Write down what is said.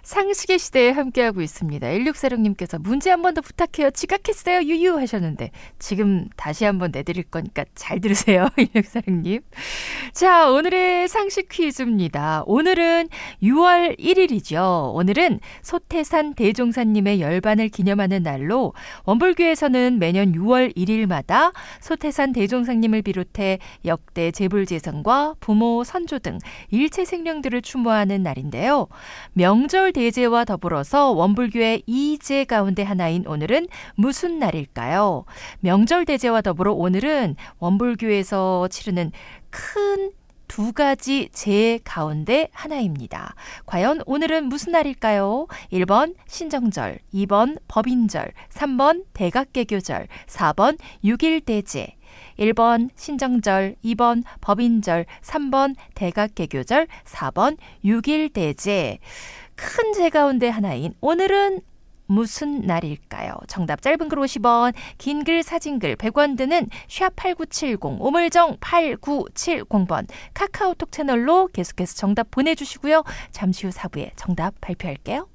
상식의 시대에 함께하고 있습니다. 1646님께서 문제 한 번 더 부탁해요. 지각했어요. 유유 하셨는데 지금 다시 한번 내드릴 거니까 잘 들으세요. 1646님. 자, 오늘의 상식 퀴즈입니다. 오늘은 6월 1일이죠. 오늘은 소태산 대종사님의 열반을 기념하는 날로 원불교에서는 매년 6월 1일마다 소태산 대종사님을 비롯해 역대 재불재성과 부모, 선조 등 일체 생명들을 추모하는 날인데요. 명절 대제와 더불어서 원불교의 2제 가운데 하나인 오늘은 무슨 날일까요? 명절 대제와 더불어 오늘은 원불교에서 치르는 큰 두 가지 제 가운데 하나입니다. 과연 오늘은 무슨 날일까요? 1번 신정절, 2번 법인절, 3번 대각개교절, 4번 6.1대제. 1번 신정절, 2번 법인절, 3번 대각개교절, 4번 6.1대제. 큰 제 가운데 하나인 오늘은 무슨 날일까요? 정답 짧은 글 50원, 긴 글 사진글 100원 드는 샵8970 오물정 8970번 카카오톡 채널로 계속해서 정답 보내주시고요. 잠시 후 4부에 정답 발표할게요.